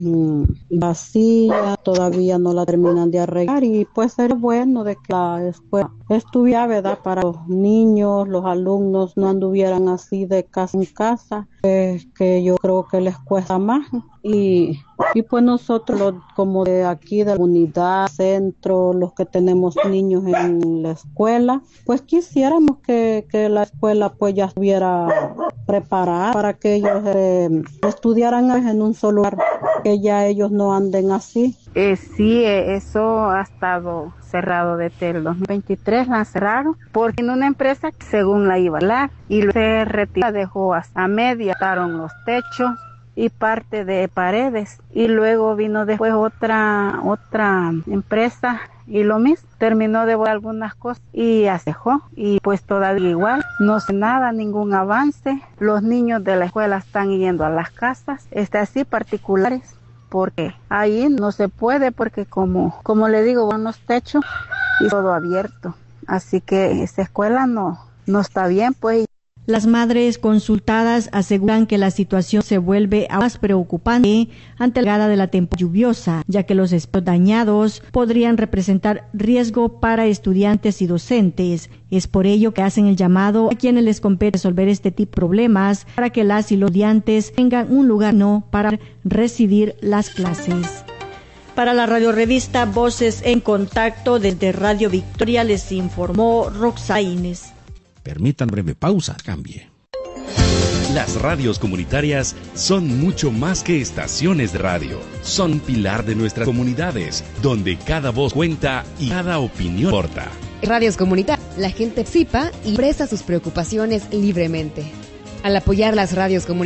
vacía, todavía no la terminan de arreglar y pues sería bueno de que la escuela estuviera, ¿verdad? Para los niños, los alumnos no anduvieran así de casa en casa, que yo creo que les cuesta más y pues nosotros como de aquí de la unidad, centro, los que tenemos niños en la escuela, pues quisiéramos que la escuela pues ya estuviera preparada para que ellos estudiaran en un solo lugar, que ya ellos no anden así. Sí, eso ha estado cerrado desde el 2023, la cerraron porque en una empresa según la iba a hablar y se retiró, dejó hasta media, quitaron los techos y parte de paredes y luego vino después otra empresa y lo mismo, terminó de borrar algunas cosas y ya se dejó y pues todavía igual, no sé nada, ningún avance, los niños de la escuela están yendo a las casas, así particulares, porque ahí no se puede porque como le digo, unos techos y todo abierto, así que esa escuela no está bien pues. Las madres consultadas aseguran que la situación se vuelve aún más preocupante ante la llegada de la temporada lluviosa, ya que los espacios dañados podrían representar riesgo para estudiantes y docentes. Es por ello que hacen el llamado a quienes les compete resolver este tipo de problemas para que las y los estudiantes tengan un lugar para recibir las clases. Para la radiorevista Voces en Contacto desde Radio Victoria les informó Roxana Inés. Permitan breve pausa, cambie. Las radios comunitarias son mucho más que estaciones de radio. Son pilar de nuestras comunidades, donde cada voz cuenta y cada opinión importa. Radios comunitarias, la gente participa y expresa sus preocupaciones libremente. Al apoyar las radios comunitarias,